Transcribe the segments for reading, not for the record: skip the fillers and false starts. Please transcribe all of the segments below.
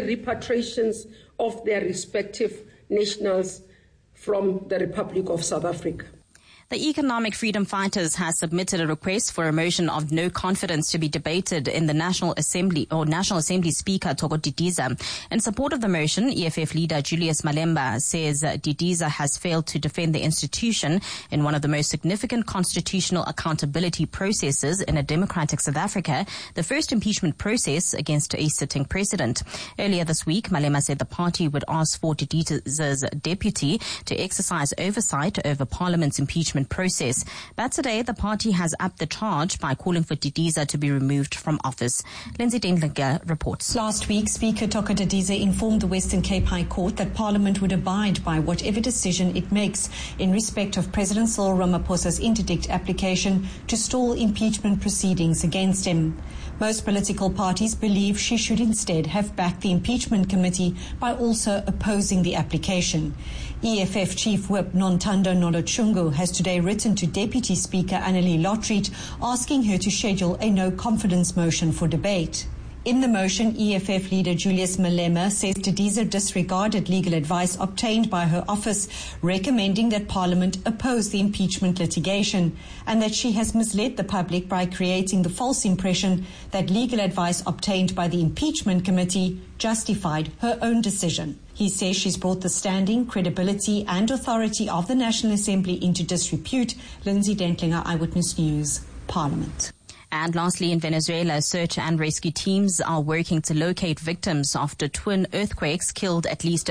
repatriations of their respective nationals from the Republic of South Africa. The Economic Freedom Fighters has submitted a request for a motion of no confidence to be debated in the National Assembly Speaker Thoko Didiza. In support of the motion, EFF leader Julius Malema says Didiza has failed to defend the institution in one of the most significant constitutional accountability processes in a democratic South Africa, the first impeachment process against a sitting president. Earlier this week, Malema said the party would ask for Didiza's deputy to exercise oversight over Parliament's impeachment process. But today, the party has upped the charge by calling for Didiza to be removed from office. Lindsay Dendlinger reports. Last week, Speaker Thoko Didiza informed the Western Cape High Court that Parliament would abide by whatever decision it makes in respect of President Cyril Ramaphosa's interdict application to stall impeachment proceedings against him. Most political parties believe she should instead have backed the impeachment committee by also opposing the application. EFF Chief Whip Nontando Nolotshungu has today written to Deputy Speaker Annelie Lotriet asking her to schedule a no-confidence motion for debate. In the motion, EFF leader Julius Malema says Didiza disregarded legal advice obtained by her office, recommending that Parliament oppose the impeachment litigation, and that she has misled the public by creating the false impression that legal advice obtained by the impeachment committee justified her own decision. He says she's brought the standing, credibility and authority of the National Assembly into disrepute. Lindsay Dentlinger, Eyewitness News, Parliament. And lastly, in Venezuela, search and rescue teams are working to locate victims after twin earthquakes killed at least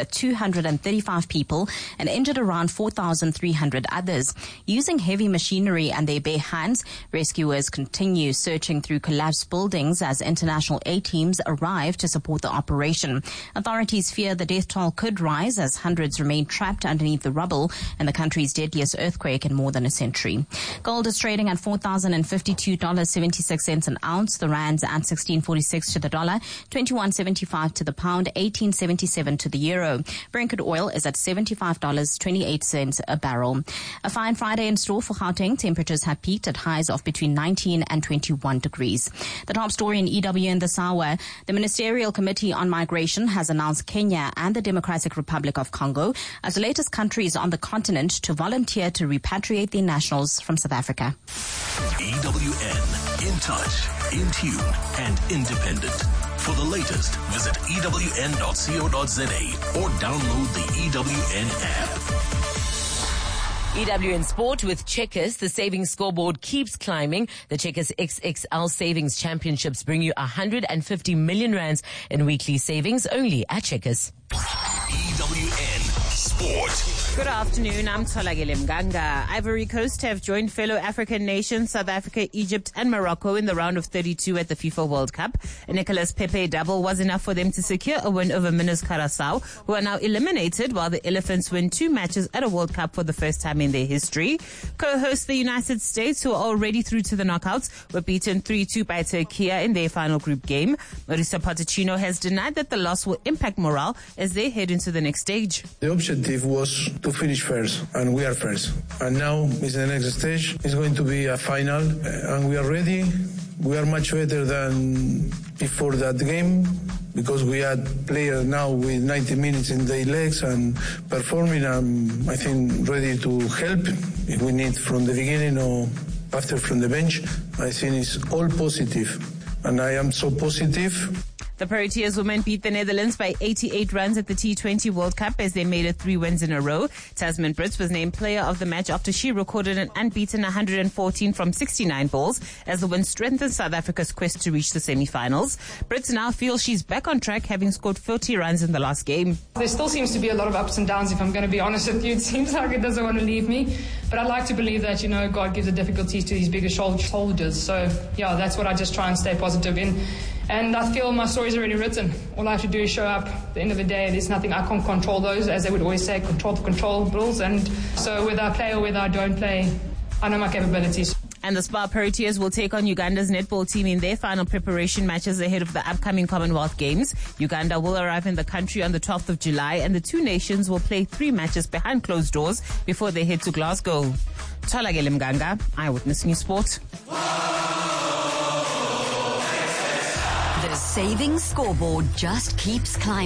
235 people and injured around 4,300 others. Using heavy machinery and their bare hands, rescuers continue searching through collapsed buildings as international aid teams arrive to support the operation. Authorities fear the death toll could rise as hundreds remain trapped underneath the rubble in the country's deadliest earthquake in more than a century. Gold is trading at $4,052.76 an ounce. The rand's at 16.46 to the dollar, 21.75 to the pound, 18.77 to the euro. Brent crude oil is at $75.28 a barrel. A fine Friday in store for Gauteng. Temperatures have peaked at highs of between 19 and 21 degrees. The top story in EW in this hour: the Ministerial Committee on Migration has announced Kenya and the Democratic Republic of Congo as the latest countries on the continent to volunteer to repatriate their nationals from South Africa. EWN. In touch, in tune, and independent. For the latest, visit ewn.co.za or download the EWN app. EWN Sport with Checkers. The savings scoreboard keeps climbing. The Checkers XXL Savings Championships bring you 150 million rands in weekly savings only at Checkers. EWN Sport. Good afternoon, I'm Tolagile Mganga. Ivory Coast have joined fellow African nations South Africa, Egypt and Morocco in the round of 32 at the FIFA World Cup. A Nicolas Pepe double was enough for them to secure a win over Minas Curaçao, who are now eliminated while the Elephants win 2 matches at a World Cup for the first time in their history. Co-host the United States, who are already through to the knockouts, were beaten 3-2 by Turkey in their final group game. Mauricio Pochettino has denied that the loss will impact morale as they head into the next stage. The objective was to finish first, and we are first. And now is the next stage. It's going to be a final, and we are ready. We are much better than before that game because we had players now with 90 minutes in their legs and performing. I think ready to help if we need from the beginning or after from the bench. I think it's all positive, and I am so positive. The Proteas women beat the Netherlands by 88 runs at the T20 World Cup as they made it 3 wins in a row. Tasman Brits was named player of the match after she recorded an unbeaten 114 from 69 balls as the win strengthened South Africa's quest to reach the semi-finals. Brits now feel she's back on track, having scored 40 runs in the last game. There still seems to be a lot of ups and downs, if I'm going to be honest with you. It seems like it doesn't want to leave me. But I like to believe that, God gives the difficulties to these bigger shoulders. So, yeah, that's what I just try and stay positive in. And I feel my story's already written. All I have to do is show up. At the end of the day, there's nothing. I can't control those, as they would always say, control the controllables. And so whether I play or whether I don't play, I know my capabilities. And the Spar Proteas will take on Uganda's netball team in their final preparation matches ahead of the upcoming Commonwealth Games. Uganda will arrive in the country on the 12th of July, and the two nations will play 3 matches behind closed doors before they head to Glasgow. Tolagile Mganga, Eyewitness News Sport. The savings scoreboard just keeps climbing.